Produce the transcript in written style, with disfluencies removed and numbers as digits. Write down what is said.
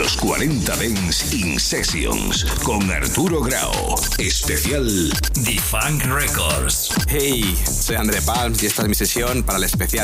Los 40 Dance in Sessions con Arturo Grau. Especial The Funk Records. Hey, soy André Palms y esta es mi sesión para el especial